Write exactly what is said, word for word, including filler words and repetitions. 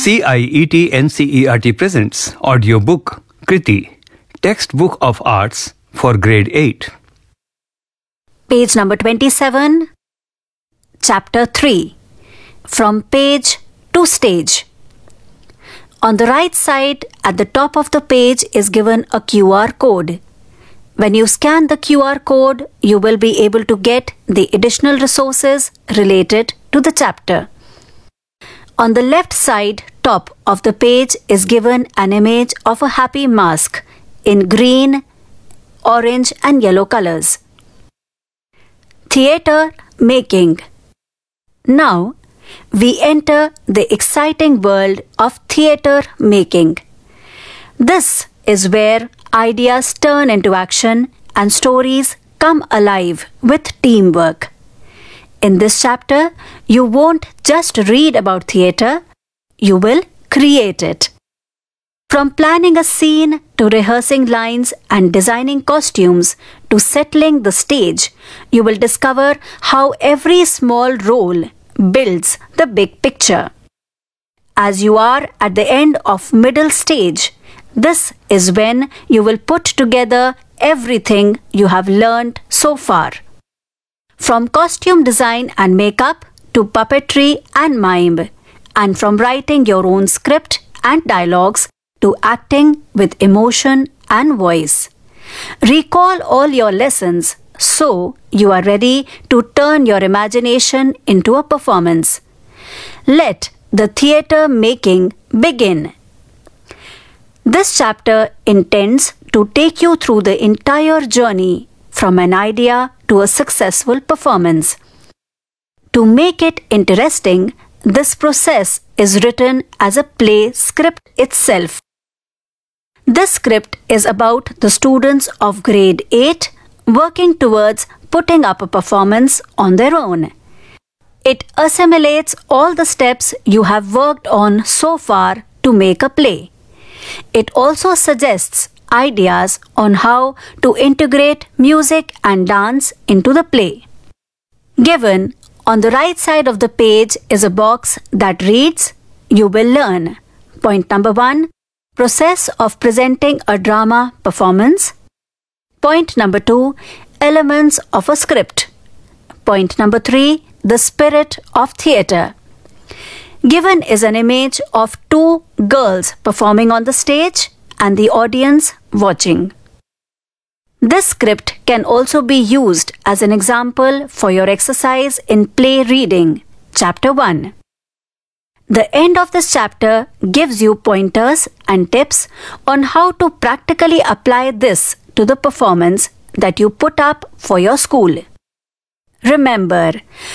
C I E T N C E R T presents audiobook Kriti, Textbook of Arts for Grade eight. Page number twenty-seven, Chapter three, From Page to Stage. On the right side, at the top of the page is given a Q R code. When you scan the Q R code, you will be able to get the additional resources related to the chapter. On the left side top of the page is given an image of a happy mask in green, orange and yellow colors. Theatre making. Now, we enter the exciting world of theatre making. This is where ideas turn into action and stories come alive with teamwork. In this chapter, you won't just read about theatre, you will create it. From planning a scene to rehearsing lines and designing costumes to settling the stage, you will discover how every small role builds the big picture. As you are at the end of middle stage, this is when you will put together everything you have learned so far. From costume design and makeup to puppetry and mime, and from writing your own script and dialogues to acting with emotion and voice. Recall all your lessons so you are ready to turn your imagination into a performance. Let the theatre making begin. This chapter intends to take you through the entire journey from an idea to a successful performance. To make it interesting, this process is written as a play script itself. This script is about the students of grade eight working towards putting up a performance on their own. It assimilates all the steps you have worked on so far to make a play. It also suggests ideas on how to integrate music and dance into the play. Given on the right side of the page is a box that reads, You will learn. Point number one, process of presenting a drama performance. Point number two, elements of a script. Point number three, the spirit of theatre. Given is an image of two girls performing on the stage and the audience watching. This script can also be used as an example for your exercise in play reading, Chapter one. The end of this chapter gives you pointers and tips on how to practically apply this to the performance that you put up for your school. Remember,